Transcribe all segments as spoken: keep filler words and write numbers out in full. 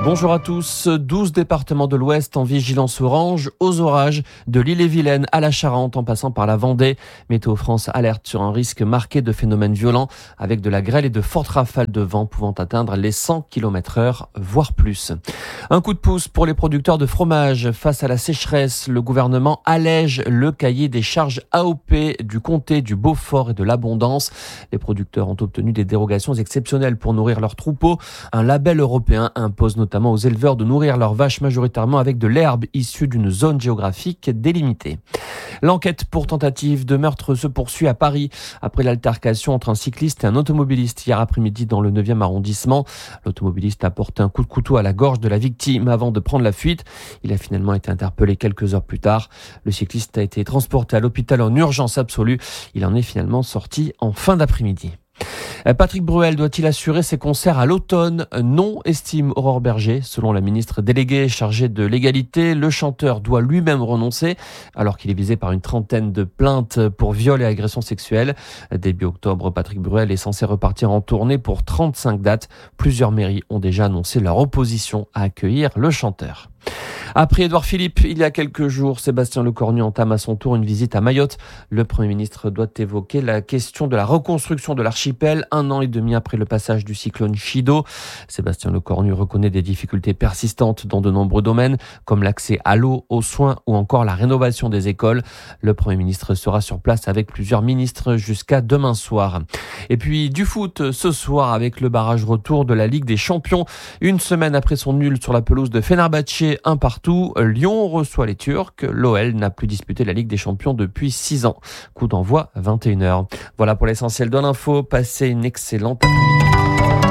Bonjour à tous. douze départements de l'Ouest en vigilance orange aux orages, de l'Ille-et-Vilaine à la Charente en passant par la Vendée. Météo France alerte sur un risque marqué de phénomènes violents avec de la grêle et de fortes rafales de vent pouvant atteindre les cent kilomètres heure, voire plus. Un coup de pouce pour les producteurs de fromage. Face à la sécheresse, le gouvernement allège le cahier des charges A O P du comté du Beaufort et de l'Abondance. Les producteurs ont obtenu des dérogations exceptionnelles pour nourrir leurs troupeaux. Un label européen impose notamment notamment aux éleveurs de nourrir leurs vaches majoritairement avec de l'herbe issue d'une zone géographique délimitée. L'enquête pour tentative de meurtre se poursuit à Paris après l'altercation entre un cycliste et un automobiliste hier après-midi dans le neuvième arrondissement. L'automobiliste a porté un coup de couteau à la gorge de la victime avant de prendre la fuite. Il a finalement été interpellé quelques heures plus tard. Le cycliste a été transporté à l'hôpital en urgence absolue. Il en est finalement sorti en fin d'après-midi. Patrick Bruel doit-il assurer ses concerts à l'automne? Non, estime Aurore Berger. Selon la ministre déléguée chargée de l'égalité, le chanteur doit lui-même renoncer alors qu'il est visé par une trentaine de plaintes pour viol et agression sexuelle. Début octobre, Patrick Bruel est censé repartir en tournée pour trente-cinq dates. Plusieurs mairies ont déjà annoncé leur opposition à accueillir le chanteur. Après Édouard Philippe, il y a quelques jours, Sébastien Lecornu entame à son tour une visite à Mayotte. Le Premier ministre doit évoquer la question de la reconstruction de l'archipel, un an et demi après le passage du cyclone Chido. Sébastien Lecornu reconnaît des difficultés persistantes dans de nombreux domaines, comme l'accès à l'eau, aux soins ou encore la rénovation des écoles. Le Premier ministre sera sur place avec plusieurs ministres jusqu'à demain soir. Et puis du foot ce soir avec le barrage retour de la Ligue des Champions. Une semaine après son nul sur la pelouse de Fenerbahçe, un partout. Lyon reçoit les Turcs. L'O L n'a plus disputé la Ligue des Champions depuis six ans. Coup d'envoi vingt et une heures. Voilà pour l'essentiel de l'info. Passez une excellente après-midi.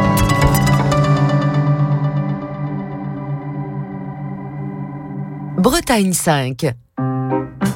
Bretagne cinq.